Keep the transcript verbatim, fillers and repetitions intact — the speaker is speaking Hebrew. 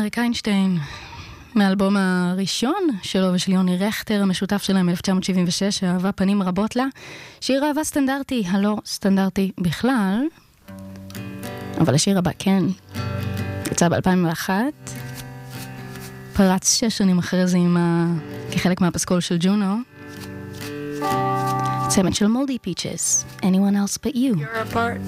אריק איינשטיין, מאלבום הראשון שלו ושל יוני רכטר, המשותף שלהם מ-אלף תשע מאות שבעים ושש, אהבה פנים רבות לה, שיר אהבה סטנדרטי, הלא סטנדרטי בכלל, אבל השיר הבא כן, יצא ב-אלפיים ואחת, פרץ שש שנים אחרי זה עם ה... כחלק מהפסקול של ג'ונו, צמד של מולדי פיצ'ס, Anyone Else But You. You're a part